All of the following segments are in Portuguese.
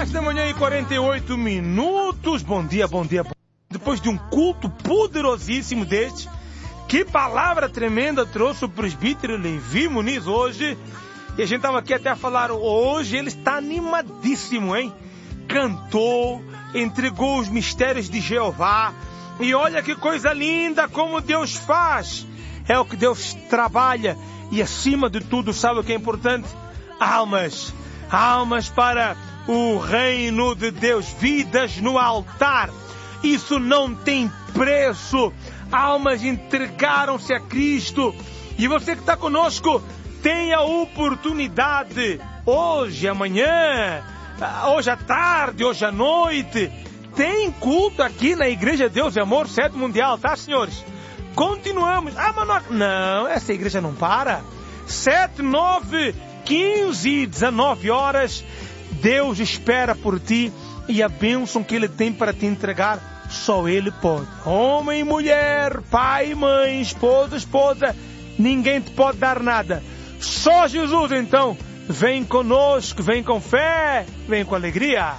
10h48. Bom dia. Depois de um culto poderosíssimo deste, que palavra tremenda trouxe o presbítero Levi Muniz hoje. E a gente estava aqui até a falar hoje, ele está animadíssimo, hein? Cantou, entregou os mistérios de Jeová. E olha que coisa linda como Deus faz. É o que Deus trabalha. E acima de tudo, sabe o que é importante? Almas para o reino de Deus, vidas no altar. Isso não tem preço. Almas entregaram-se a Cristo. E você que está conosco, tem a oportunidade, hoje, amanhã, hoje à tarde, hoje à noite, tem culto aqui na Igreja Deus e Amor, Sede Mundial, tá, senhores? Continuamos. Mas não, essa igreja não para. 7, 9, 15 e 19 horas, Deus espera por ti e a bênção que Ele tem para te entregar, só Ele pode. Homem e mulher, pai e mãe, esposa, ninguém te pode dar nada. Só Jesus, então, vem conosco, vem com fé, vem com alegria.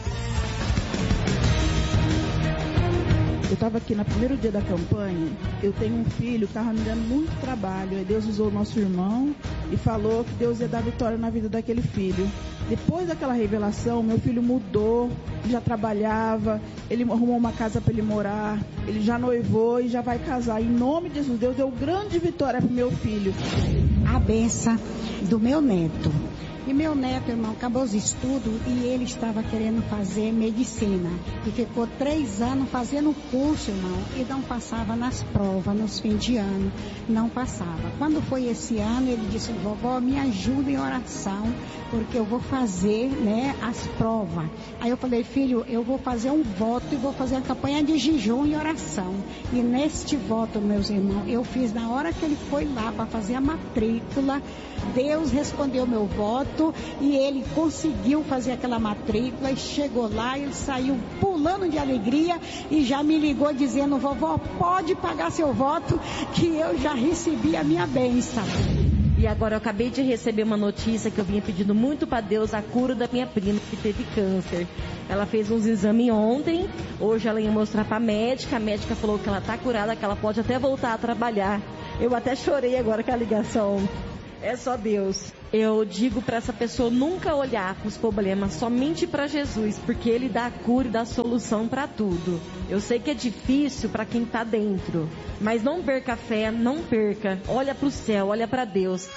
Eu estava aqui no primeiro dia da campanha, eu tenho um filho que estava me dando muito trabalho. Aí Deus usou o nosso irmão e falou que Deus ia dar vitória na vida daquele filho. Depois daquela revelação, meu filho mudou, já trabalhava, ele arrumou uma casa para ele morar, ele já noivou e já vai casar. Em nome de Jesus, Deus deu grande vitória para o meu filho. A benção do meu neto. E meu neto, irmão, acabou os estudos e ele estava querendo fazer medicina. E ficou 3 anos fazendo curso, irmão, e não passava nas provas, nos fins de ano. Não passava. Quando foi esse ano, ele disse: vovó, me ajuda em oração, porque eu vou fazer, as provas. Aí eu falei: filho, eu vou fazer um voto e vou fazer a campanha de jejum e oração. E neste voto, meus irmãos, eu fiz na hora que ele foi lá para fazer a matrícula. Deus respondeu meu voto e ele conseguiu fazer aquela matrícula e chegou lá, ele saiu pulando de alegria e já me ligou dizendo: vovó, pode pagar seu voto que eu já recebi a minha bênção. E agora eu acabei de receber uma notícia que eu vinha pedindo muito para Deus, a cura da minha prima que teve câncer. Ela fez uns exames ontem, hoje ela ia mostrar para a médica falou que ela está curada, que ela pode até voltar a trabalhar. Eu até chorei agora com a ligação. É só Deus. Eu digo para essa pessoa nunca olhar para os problemas, somente para Jesus, porque Ele dá a cura e dá a solução para tudo. Eu sei que é difícil para quem está dentro, mas não perca a fé, não perca. Olha para o céu, olha para Deus.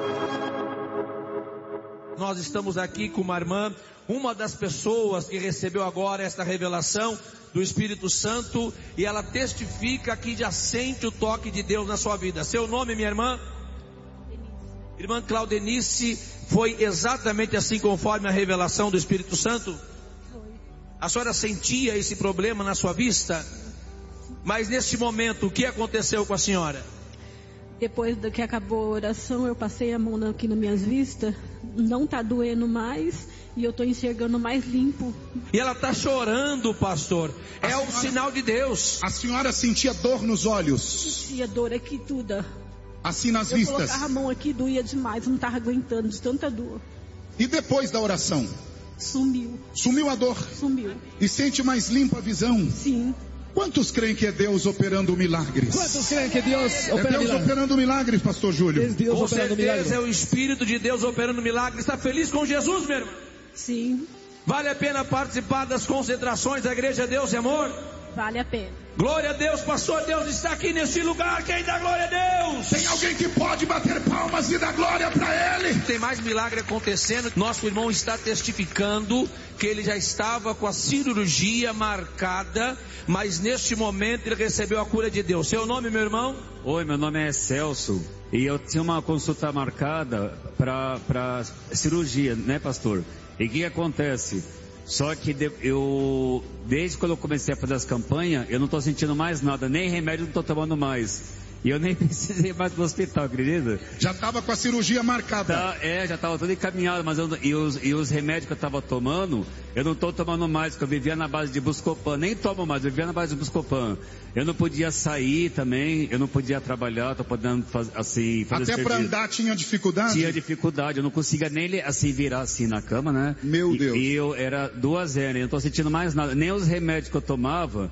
Nós estamos aqui com uma irmã, uma das pessoas que recebeu agora esta revelação do Espírito Santo, e ela testifica que já sente o toque de Deus na sua vida. Seu nome, minha irmã? Irmã Claudenice, foi exatamente assim conforme a revelação do Espírito Santo? Foi. A senhora sentia esse problema na sua vista? Mas nesse momento, o que aconteceu com a senhora? Depois que acabou a oração, eu passei a mão aqui nas minhas vistas, não está doendo mais e eu estou enxergando mais limpo. E ela está chorando, pastor. É o sinal de Deus. A senhora sentia dor nos olhos? Sentia dor aqui tudo. Assim nas vistas. Eu colocava a mão aqui, doía demais, não estava aguentando de tanta dor. E depois da oração? Sumiu. Sumiu a dor? Sumiu. E sente mais limpa a visão? Sim. Quantos creem que é Deus operando milagres? Quantos creem que Deus opera milagres? Deus operando milagres, pastor Júlio. Deus com certeza é o Espírito de Deus operando milagres. Está feliz com Jesus, meu irmão? Sim. Vale a pena participar das concentrações da Igreja Deus e Amor? Vale a pena. Glória a Deus, pastor. Deus está aqui neste lugar. Quem dá glória a Deus? Tem alguém que pode bater palmas e dar glória para Ele? Tem mais milagre acontecendo. Nosso irmão está testificando que ele já estava com a cirurgia marcada, mas neste momento ele recebeu a cura de Deus. Seu nome, meu irmão? Oi, meu nome é Celso e eu tinha uma consulta marcada para cirurgia, né, pastor? E o que acontece? Só que desde quando eu comecei a fazer as campanhas, eu não estou sentindo mais nada, nem remédio não estou tomando mais. E eu nem precisei mais do hospital, acredita? Já estava com a cirurgia marcada. Já estava tudo encaminhado, mas os remédios que eu estava tomando, eu não estou tomando mais, porque eu vivia na base de Buscopan. Nem tomo mais, eu vivia na base de Buscopan. Eu não podia sair também, eu não podia trabalhar, estou podendo fazer até para andar tinha dificuldade? Tinha dificuldade, eu não conseguia nem assim virar assim na cama, né? Meu Deus. E eu era 2 eu não estou sentindo mais nada. Nem os remédios que eu tomava,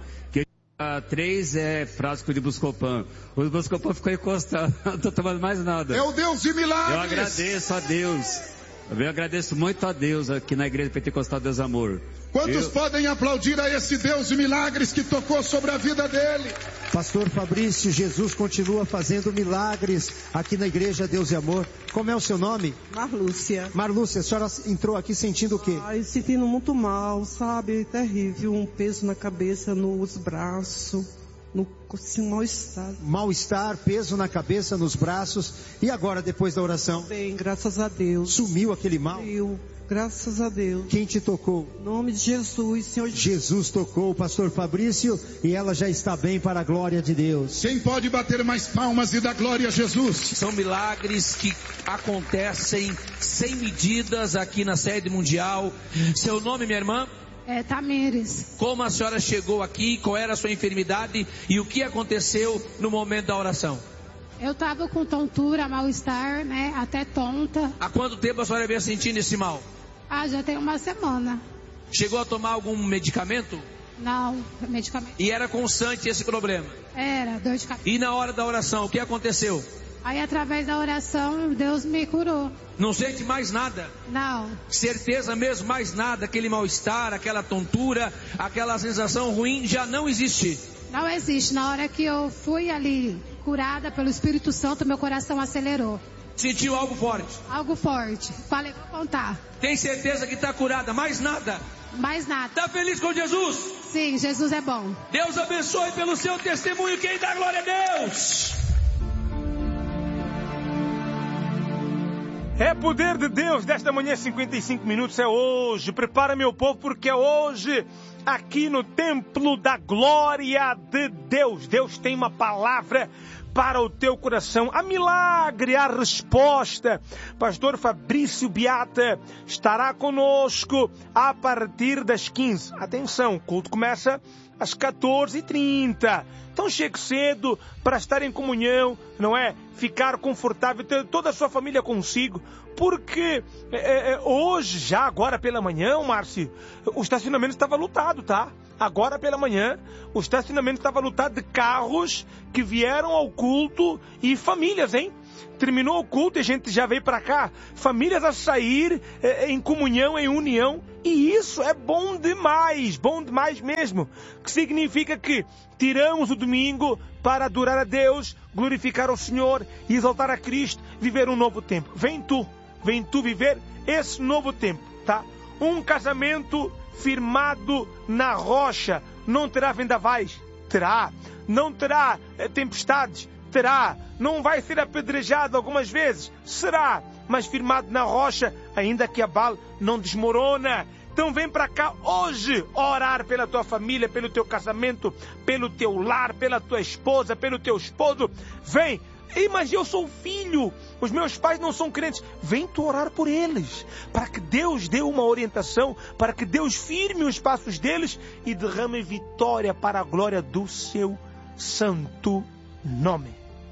3 frascos de Buscopan. O Buscopan ficou encostado, não estou tomando mais nada. É o Deus de milagres. Eu agradeço a Deus. Eu agradeço muito a Deus aqui na Igreja Pentecostal Deus Amor. Quantos podem aplaudir a esse Deus de milagres que tocou sobre a vida dele? Pastor Fabrício, Jesus continua fazendo milagres aqui na Igreja Deus e Amor. Como é o seu nome? Marlúcia. Marlúcia, a senhora entrou aqui sentindo o quê? Sentindo muito mal, sabe? Terrível, um peso na cabeça, nos braços, um mal-estar. Mal-estar, peso na cabeça, nos braços. E agora, depois da oração? Bem, graças a Deus. Sumiu aquele mal? Sumiu. Graças a Deus. Quem te tocou? Em nome de Jesus, Senhor. Jesus tocou o pastor Fabrício e ela já está bem para a glória de Deus. Quem pode bater mais palmas e dar glória a Jesus? São milagres que acontecem sem medidas aqui na sede mundial. Seu nome, minha irmã? Tamires. Como a senhora chegou aqui, qual era a sua enfermidade e o que aconteceu no momento da oração? Eu estava com tontura, mal-estar, né? Até tonta. Há quanto tempo a senhora veio sentindo esse mal? Já tem uma semana. Chegou a tomar algum medicamento? Não, medicamento. E era constante esse problema? Era, dor de cabeça. E na hora da oração, o que aconteceu? Aí através da oração, Deus me curou. Não sente mais nada? Não. Certeza mesmo, mais nada, aquele mal-estar, aquela tontura, aquela sensação ruim já não existe? Não existe. Na hora que eu fui ali curada pelo Espírito Santo, meu coração acelerou. Sentiu algo forte? Algo forte. Falei, vou contar. Tem certeza que está curada? Mais nada? Mais nada. Está feliz com Jesus? Sim, Jesus é bom. Deus abençoe pelo seu testemunho. Quem dá glória a Deus? É poder de Deus desta manhã, 55 minutos, é hoje. Prepara, meu povo, porque é hoje, aqui no templo da glória de Deus. Deus tem uma palavra para o teu coração. A milagre, a resposta. Pastor Fabrício Beata estará conosco a partir das 15. Atenção, o culto começa às 14h30. Então chegue cedo para estar em comunhão, não é? Ficar confortável, ter toda a sua família consigo. Porque hoje, já agora pela manhã, Márcio, o estacionamento estava lotado, tá? Agora pela manhã, o estacionamento estava lotado de carros que vieram ao culto e famílias, hein? Terminou o culto e a gente já veio para cá. Famílias a sair em comunhão, em união. E isso é bom demais mesmo. Que significa que tiramos o domingo para adorar a Deus, glorificar o Senhor e exaltar a Cristo, viver um novo tempo. Vem tu viver esse novo tempo, tá? Um casamento firmado na rocha não terá vendavais? Terá. Não terá tempestades? Terá. Não vai ser apedrejado algumas vezes? Será. Mas firmado na rocha, ainda que abale, não desmorona. Então vem para cá hoje orar pela tua família, pelo teu casamento, pelo teu lar, pela tua esposa, pelo teu esposo. Vem. Mas eu sou filho, os meus pais não são crentes. Vem tu orar por eles, para que Deus dê uma orientação, para que Deus firme os passos deles e derrame vitória para a glória do seu santo nome.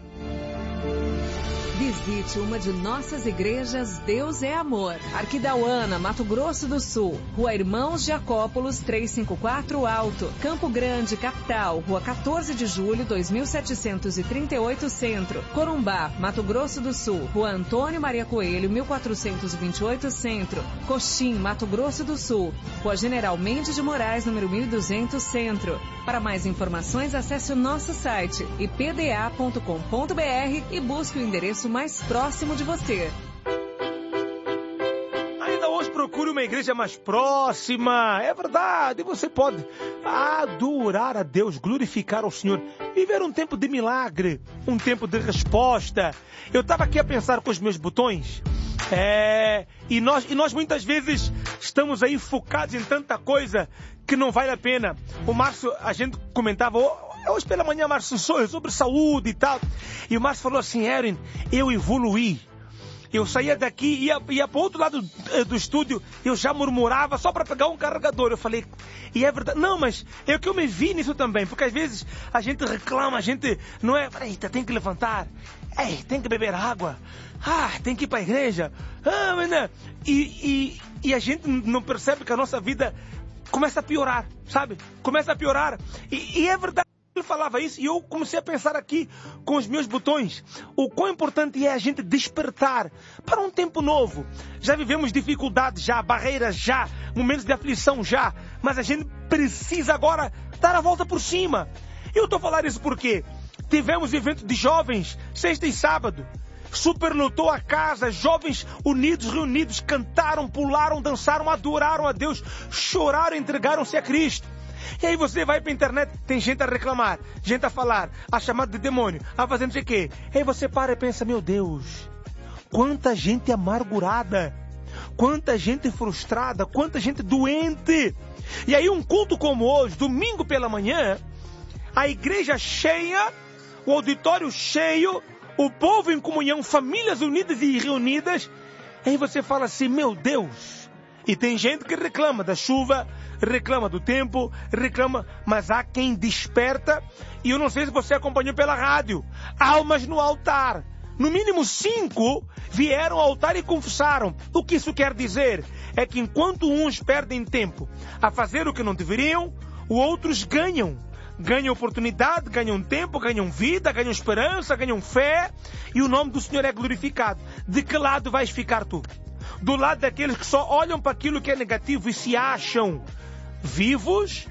Visite uma de nossas igrejas Deus é Amor. Arquidauana, Mato Grosso do Sul. Rua Irmãos Jacópolis, 354 Alto. Campo Grande, Capital. Rua 14 de Julho, 2738 Centro. Corumbá, Mato Grosso do Sul. Rua Antônio Maria Coelho, 1428 Centro. Coxim, Mato Grosso do Sul. Rua General Mendes de Moraes, número 1200 Centro. Para mais informações, acesse o nosso site ipda.com.br e busque o endereço mais próximo de você. Ainda hoje procure uma igreja mais próxima. É verdade, você pode adorar a Deus, glorificar ao Senhor, viver um tempo de milagre, um tempo de resposta. Eu estava aqui a pensar com os meus botões. E nós muitas vezes estamos aí focados em tanta coisa que não vale a pena. O Márcio, a gente comentava, Hoje pela manhã, Márcio, sonho sobre saúde e tal. E o Márcio falou assim, Erin, eu evoluí. Eu saía daqui, ia para o outro lado do estúdio, eu já murmurava só para pegar um carregador. Eu falei, e é verdade. Não, mas é que eu me vi nisso também, porque às vezes a gente reclama, a gente não é, eita, tem que levantar, tem que beber água, tem que ir para a igreja, mas não. E a gente não percebe que a nossa vida começa a piorar, sabe? Começa a piorar. E é verdade. Ele falava isso e eu comecei a pensar aqui com os meus botões. O quão importante é a gente despertar para um tempo novo. Já vivemos dificuldades já, barreiras já, momentos de aflição já. Mas a gente precisa agora dar a volta por cima. Eu estou a falar isso porque tivemos evento de jovens, sexta e sábado. Superlotou a casa, jovens unidos, reunidos, cantaram, pularam, dançaram, adoraram a Deus, choraram, entregaram-se a Cristo. E aí você vai pra internet, tem gente a reclamar, gente a falar, a chamar de demônio, a fazer não sei o quê. E aí você para e pensa, meu Deus, quanta gente amargurada, quanta gente frustrada, quanta gente doente. E aí um culto como hoje, domingo pela manhã, a igreja cheia, o auditório cheio, o povo em comunhão, famílias unidas e reunidas. E aí você fala assim, meu Deus. E tem gente que reclama da chuva, reclama do tempo, reclama, mas há quem desperta. E eu não sei se você acompanhou pela rádio, almas no altar. No mínimo 5 vieram ao altar e confessaram. O que isso quer dizer? É que enquanto uns perdem tempo a fazer o que não deveriam, os outros ganham. Ganham oportunidade, ganham tempo, ganham vida, ganham esperança, ganham fé. E o nome do Senhor é glorificado. De que lado vais ficar tu? Do lado daqueles que só olham para aquilo que é negativo e se acham vivos?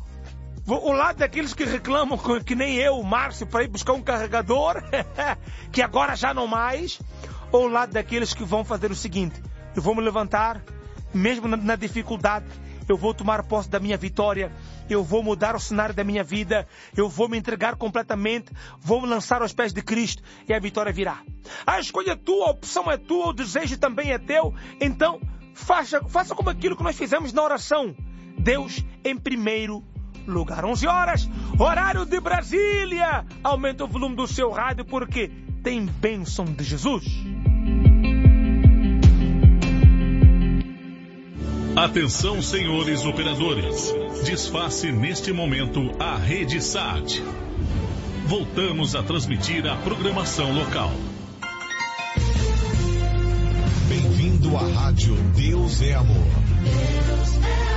O lado daqueles que reclamam, que nem eu, Márcio, para ir buscar um carregador, que agora já não mais? Ou o lado daqueles que vão fazer o seguinte, eu vou me levantar, mesmo na dificuldade, eu vou tomar posse da minha vitória, eu vou mudar o cenário da minha vida, eu vou me entregar completamente, vou me lançar aos pés de Cristo e a vitória virá. A escolha é tua, a opção é tua, o desejo também é teu, então faça como aquilo que nós fizemos na oração. Deus em primeiro lugar. 11 horas, horário de Brasília. Aumenta o volume do seu rádio porque tem bênção de Jesus. Atenção, senhores operadores. Desface neste momento a rede SAT. Voltamos a transmitir a programação local. Bem-vindo à rádio Deus é Amor. Deus é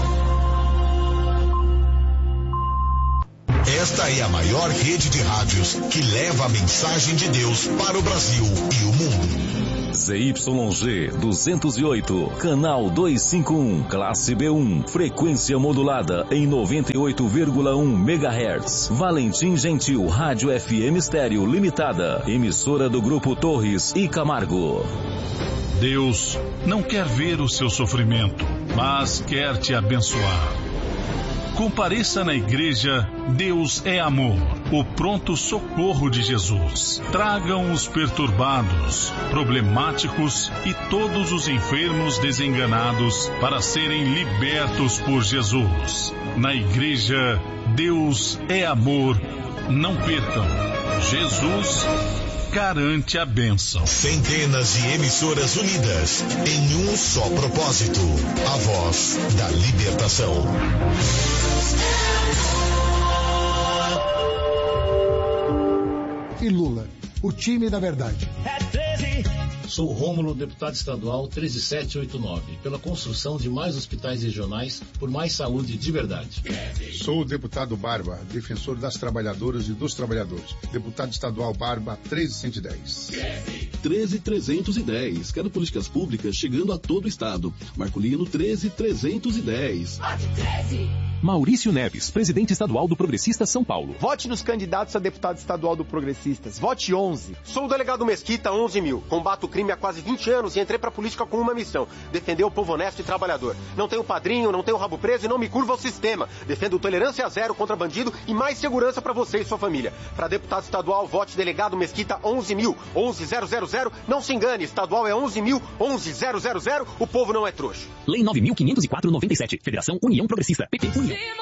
amor. Esta é a maior rede de rádios que leva a mensagem de Deus para o Brasil e o mundo. ZYG 208, canal 251, classe B1, frequência modulada em 98,1 MHz. Valentim Gentil, Rádio FM Estéreo Limitada, emissora do Grupo Torres e Camargo. Deus não quer ver o seu sofrimento, mas quer te abençoar. Compareça na igreja Deus é Amor, o pronto socorro de Jesus. Tragam os perturbados, problemáticos e todos os enfermos desenganados para serem libertos por Jesus. Na igreja Deus é Amor, não percam. Jesus garante a bênção. Centenas de emissoras unidas em um só propósito: a voz da libertação. E Lula, o time da verdade. Sou Rômulo, deputado estadual 13789, pela construção de mais hospitais regionais por mais saúde de verdade. Sou o deputado Barba, defensor das trabalhadoras e dos trabalhadores. Deputado estadual Barba 13110. 13310. Quero políticas públicas chegando a todo o estado. Marcolino 13310. Maurício Neves, presidente estadual do Progressistas São Paulo. Vote nos candidatos a deputado estadual do Progressistas. Vote 11. Sou o delegado Mesquita 11.000. Combato o crime há quase 20 anos e entrei pra política com uma missão: defender o povo honesto e trabalhador. Não tenho padrinho, não tenho rabo preso e não me curvo ao sistema. Defendo tolerância zero contra bandido e mais segurança pra você e sua família. Pra deputado estadual, vote delegado Mesquita 11.000. 11.000. Não se engane, estadual é 11.000. 11.000. O povo não é trouxa. Lei 9.504/97. Federação União Progressista. PT União.